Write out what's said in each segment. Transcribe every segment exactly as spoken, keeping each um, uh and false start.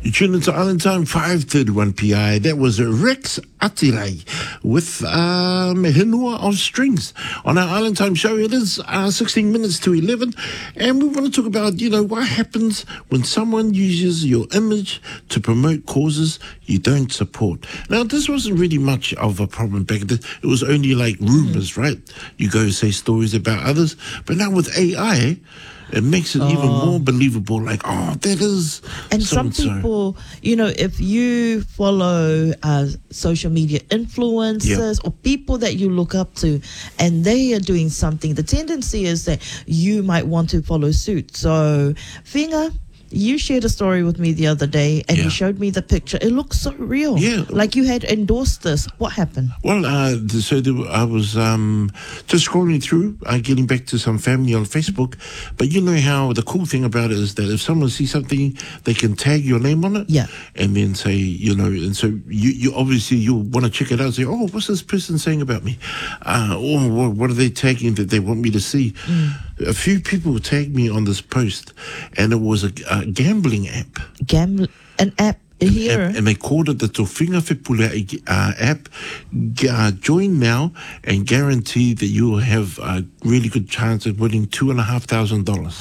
You tune into Island Time, five thirty-one P I. That was Rex Atirai with um, Hinua of Strings. On our Island Time show, it is uh, sixteen minutes to eleven. And we want to talk about, you know, what happens when someone uses your image to promote causes you don't support. Now, this wasn't really much of a problem back then. It was only like rumors, right? You go say stories about others. But now with A I, it makes it oh. even more believable, like, oh, that is And some so-and-so. people, you know, if you follow uh, social media influencers Yep. or people that you look up to and they are doing something, the tendency is that you might want to follow suit. So, Whenga, you shared a story with me the other day and Yeah. you showed me the picture. It looks so real. Yeah. Like you had endorsed this. What happened? Well, uh, th- so there, I was um, just scrolling through, uh, getting back to some family on Facebook. But you know how the cool thing about it is that if someone sees something, they can tag your name on it. Yeah. And then say, you know, and so you, you obviously you'll want to check it out and say, oh, what's this person saying about me? Uh, or what, what are they tagging that they want me to see? Mm. A few people tagged me on this post, and it was a, a gambling app. Gamble, an app here. App, and they called it the Tofinga Whepule uh, app. G- uh, join now and guarantee that you will have a really good chance of winning two and a half thousand dollars.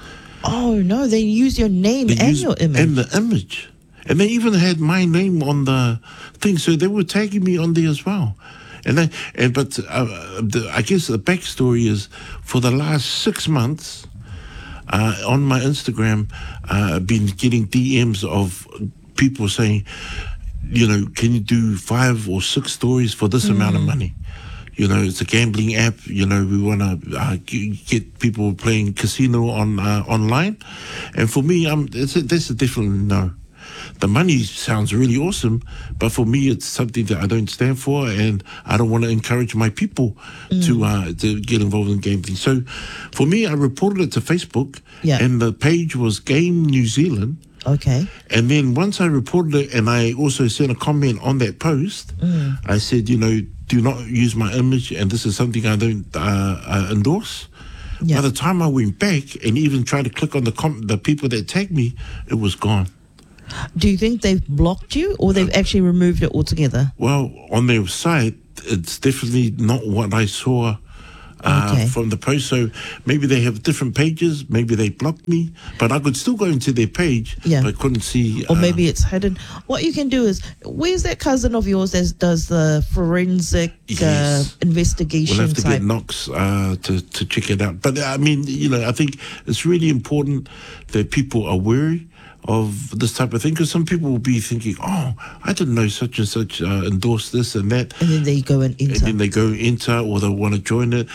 Oh no, they use your name They and used- your image. and the image, and they even had my name on the thing, so they were tagging me on there as well. And then, and but uh, the, I guess the backstory is for the last six months uh, on my Instagram, uh, I've been getting D Ms of people saying, you know, can you do five or six stories for this mm. amount of money? You know, it's a gambling app. You know, we want to uh, g- get people playing casino on uh, online, and for me, um, it's a, that's a definitely no. The money sounds really awesome, but for me, it's something that I don't stand for, and I don't want to encourage my people mm. to uh, to get involved in gambling. So, for me, I reported it to Facebook, yeah. and the page was Game New Zealand. Okay. And then once I reported it, and I also sent a comment on that post, mm. I said, you know, do not use my image, and this is something I don't uh, uh, endorse. Yeah. By the time I went back and even tried to click on the com- the people that tagged me, it was gone. Do you think they've blocked you or they've actually removed it altogether? Well, on their site, it's definitely not what I saw uh, okay. from the post. So maybe they have different pages. Maybe they blocked me. But I could still go into their page, yeah. but I couldn't see. Or uh, maybe it's hidden. What you can do is, where's that cousin of yours that does the forensic yes. uh, investigation? We'll have to type? get Knox uh, to, to check it out. But, I mean, you know, I think it's really important that people are wary of this type of thing, because some people will be thinking, oh, I didn't know such and such uh, endorsed this and that. And then they go and enter. And then they go enter, or they want to join it.